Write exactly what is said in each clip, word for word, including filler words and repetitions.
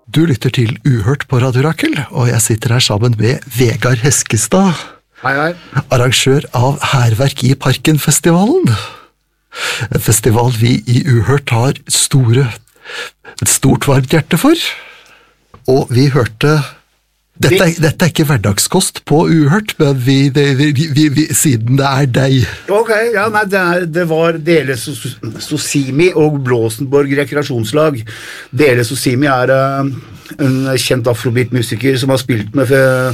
Du lytter til Uhørt på Radio Rakel, og jeg sitter her sammen med Vegard Heskestad, hei, hei. Arrangør av Hærverk i Parken-festivalen. En festival vi i Uhørt har store, et stort varmt hjerte for. Og vi hørte... Dette er, dette er ikke hverdagskost på Uhørt, men vi, det, vi, vi, vi, siden det er deg. Ok, ja, nei, det, er, det var Dele Sosimi og Blåsenborg rekreasjonslag. Dele Sosimi er uh, en kjent afrobeat-musiker som har spilt med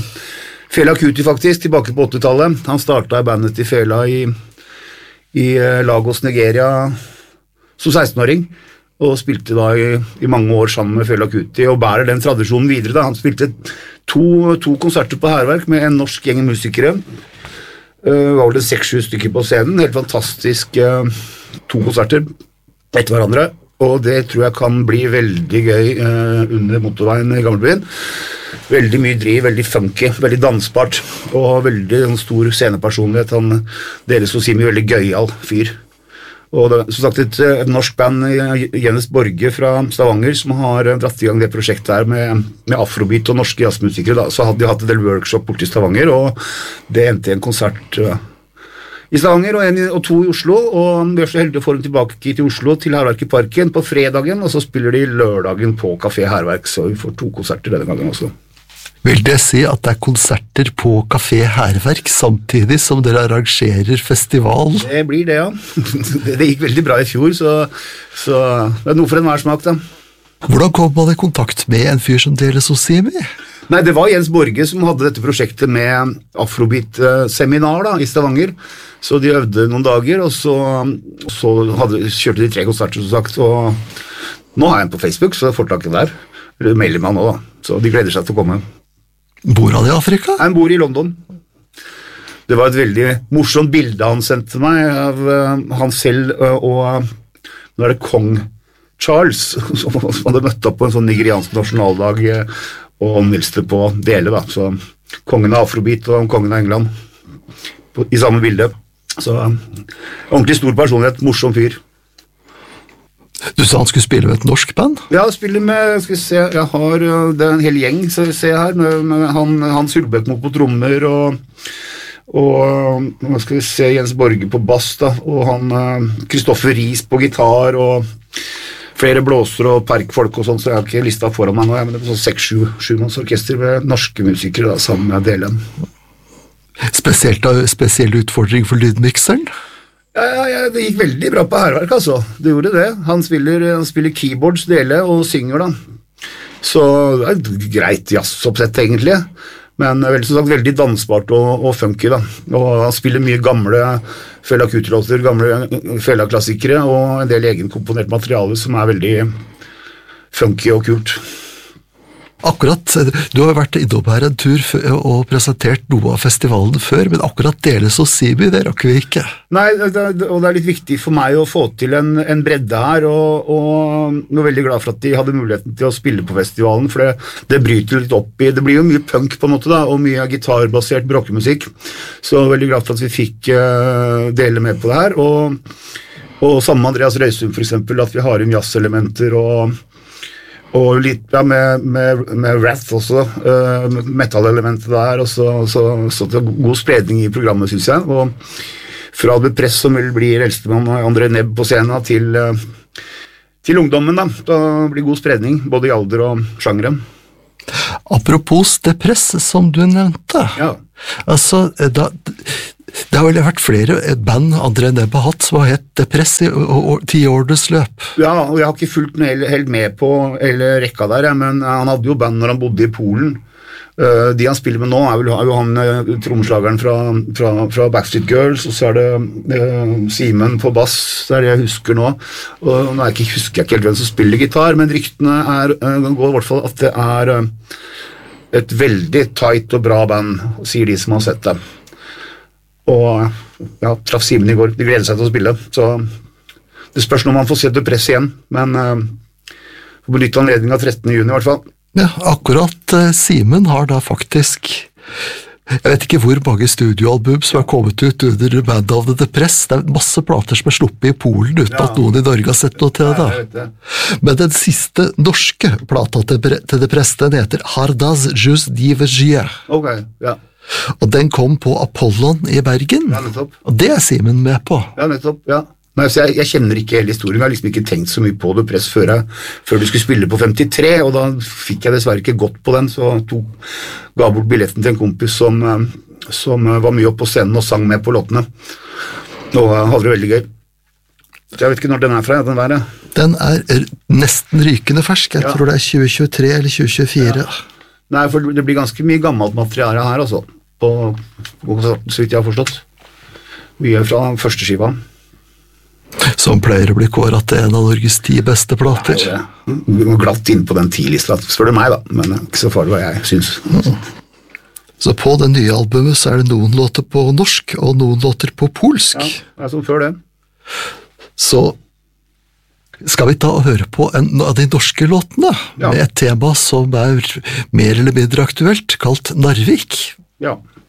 Fela Kuti faktisk, tilbake på åttitallet. Han startet i bandet til Fela i, i Lagos, Nigeria, som seksten-åring. Og spilte da i, i mange år sammen med Fela Kuti, og bærer den tradisjonen videre. Da. Han spilte to, to konserter på Hærverk med en norsk gjeng musikere. Uh, var det seks-sju stykker på scenen, helt fantastisk uh, to konserter etter hverandre, og det tror jeg kan bli veldig gøy uh, under motorveien i Gamlebyen. Veldig mye driv, veldig funky, veldig dansbart, og veldig en stor scenepersonlighet. Han Dele Sosimi, veldig gøyal fyr. Og det, som sagt, et, et norsk band, Jens Borge fra Stavanger, som har dratt i gang det prosjektet her med, med afrobeat og norske jazzmusikere. Da. Så hadde de hatt en del workshop borte i Stavanger, og det endte i en konsert uh, i Stavanger og, en, og to i Oslo. Og vi er så heldige å få dem tilbake til Oslo, til Hærverk i Parken på fredagen, og så spiller de lørdagen på Café Hærverk, så vi får to konserter denne gangen også. Vil det si at det er konserter på Café Hærverk samtidig som dere arrangerer festival? Det blir det, ja. Det gikk veldig bra i fjor, så, så det er noe for enhver smak, da. Hvordan kom man i kontakt med en fyr som Dele Sosimi? Nei, det var Jens Borge som hadde dette prosjektet med Afrobeat-seminar da, i Stavanger. Så de øvde noen dager, og så, så hadde, kjørte de tre konserter, som sagt. Og nå har jeg en på Facebook, så får tak i der. Eller mailer meg nå, da. Så de gleder seg til å komme. Bor han i Afrika? Han bor i London. Det var et veldig morsomt bilde han sendte meg av uh, han selv uh, og uh, nå er det kong Charles som hadde møtt opp på en sånn nigeriansk nasjonaldag uh, og omhilste på Dele da, så kongen av Afrobeat og kongen av England på, i samme bilde. Så uh, ordentlig stor personlighet, morsom fyr. Du sa han skulle spille med et norsk band? Ja, spiller med, skal vi se, jeg har, det er en hel gjeng, så vi ser her, med, med han, Hans Hulbekmo på trommer, og, og, hva skal vi se, Jens Borge på bass, da, og han, Kristoffer Ries på gitar, og flere blåser og perkfolk og sånn, så jeg har ikke lista foran meg nå, men det er sånn seks-sju manns orkester med norske musikere, da, sammen med Delen. Spesielt, spesiell utfordring for lydmikseren? Ja, ja, det gikk veldig bra på Hærverk, altså. Det gjorde det. Han spiller, han spiller keyboards, Dele, og synger da. Så det er et greit jazzoppsett, egentlig. Men vel, som sagt, veldig dansbart og, og funky, da. Og han spiller mye gamle Fela Kuti-låter, gamle Fela-klassikere, og en del egenkomponert materiale som er veldig funky og kult. Akkurat, du har vært innom her en tur og presentert noe av festivalen før, men akkurat Dele Sosimi, det rakk vi ikke. Nei, det, og det er litt viktig for meg å få til en, en bredde her, og, og jeg er veldig glad for at de hadde muligheten til å spille på festivalen, for det, det bryter litt opp i, det blir jo mye punk på en måte da, og mye gitarbasert bråkemusikk, så jeg er veldig glad for at vi fikk uh, dele med på det her, og, og sammen med Andreas Røysum for eksempel, at vi har inn jazz-elementer og og litt ja, med, med, med Wrath også, uh, metal-elementet der, og så, så, så det er god spredning i programmet, synes jeg, og fra det press som vil bli eldstemann André Nebb på scenen til, uh, til ungdommen, da. Da blir god spredning, både i alder og sjangere. Apropos det press som du nevnte, ja. Altså, da... Det har vel vært flere band André Nebb har hatt som har hett Depress i tiårenes løp. Ja, og jeg har ikke fulgt helt med på hele rekka der, men han hadde jo band når han bodde i Polen. De han spiller med nå er, vel, er jo han tromslageren fra, fra, fra Backstreet Girls, og så er det uh, Simen på bass, det er det jeg husker nå. Og nå ikke, husker jeg ikke helt hvem som spiller gitar, men ryktene er, uh, går i hvert fall at det er uh, et veldig tight og bra band, sier de som har sett det. Og ja, traff Simen i går, de gleder seg til å spille, så det spørs når man får se Depress igjen, men uh, på nytt anledning av trettende juni i hvert fall. Ja, akkurat uh, Simen har da faktisk Jeg vet ikke hvor mange studioalbum som har kommet ut under bandnavnet The Press. Det er masse plater som er sluppet i Polen uten Ja. at noen i Norge har sett noe til det. Nei, jeg vet det. Men den siste norske plata til Bre- til The Press, den heter Hardas Jus Divergia. Ok, ja. Og den kom på Apollon i Bergen. Ja, nettopp. Og det er Simen med på. Ja, nettopp, ja. Nei, så jeg, jeg kjenner ikke hele historien, jeg har liksom ikke tenkt så mye på det press før, jeg, før du skulle spille på femtitre, og da fikk jeg dessverre ikke gått på den, så jeg tok, ga bort billetten til en kompis som, eh, som eh, var mye oppe på scenen og sang med på låtene, og eh, hadde det veldig gøy. Så jeg vet ikke når den er fra, ja, den der, ja. Den er r- nesten rykende fersk. Jeg Ja. tror det er tjue tjuetre eller tjue tjuefire. Nei, for det blir ganske mye gammelt materiale her, altså, på, på, så vidt jeg har forstått. Mye fra første skiva. Som pleier å bli kåret til en av Norges ti beste plater. Vi må glatt inn på den ti-lista, spør du meg da, men ikke så farlig hva jeg synes. Så på det nye albumet så er det noen låter på norsk og noen låter på polsk. Ja, det er som før det. Så skal vi ta og høre på en av de norske låtene, Ja. med et tema som er mer eller mindre aktuelt, kalt Narvik. Ja.